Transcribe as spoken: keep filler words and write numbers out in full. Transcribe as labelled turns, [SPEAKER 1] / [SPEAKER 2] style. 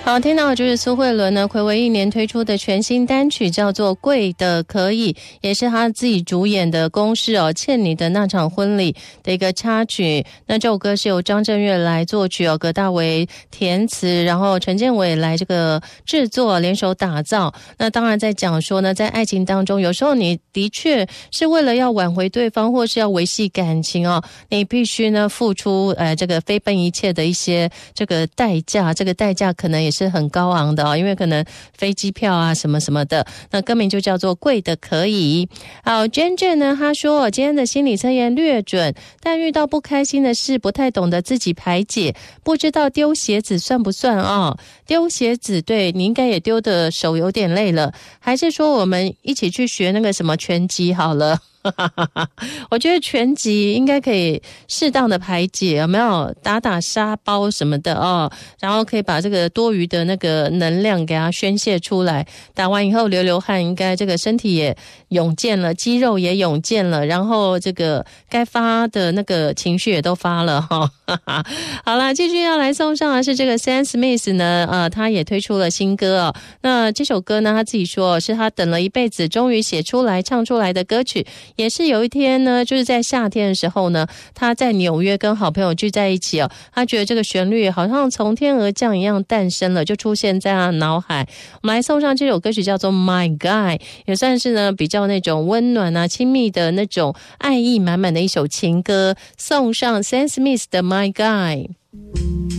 [SPEAKER 1] 好，听到就是苏慧伦呢，睽违一年推出的全新单曲叫做《贵的可以》，也是她自己主演的公视哦《欠你的那场婚礼》的一个插曲。那这首歌是由张震岳来作曲哦，葛大为填词，然后陈建伟来这个制作，联手打造。那当然在讲说呢，在爱情当中，有时候你的确是为了要挽回对方，或是要维系感情哦，你必须呢付出呃这个非奔一切的一些这个代价，这个代价可能也是很高昂的哦，因为可能飞机票啊什么什么的。那歌名就叫做贵的可以。好， Jen Jen 呢，他说今天的心理测验略准，但遇到不开心的事不太懂得自己排解，不知道丢鞋子算不算哦？丢鞋子，对，你应该也丢的手有点累了，还是说我们一起去学那个什么拳击好了？我觉得拳击应该可以适当的排解，有没有？打打沙包什么的哦，然后可以把这个多余的那个能量给它宣泄出来。打完以后流流汗，应该这个身体也涌健了，肌肉也涌健了，然后这个该发的那个情绪也都发了哈、哦。好啦，继续要来送上的是这个 Sam Smith 呢，呃，他也推出了新歌哦。那这首歌呢，他自己说是他等了一辈子，终于写出来唱出来的歌曲。也是有一天呢，就是在夏天的时候呢，他在纽约跟好朋友聚在一起哦，他觉得这个旋律好像从天而降一样诞生了，就出现在他脑海。我们来送上这首歌曲叫做 My Guy， 也算是呢比较那种温暖啊亲密的那种爱意满满的一首情歌，送上 Sam Smith 的 My Guy。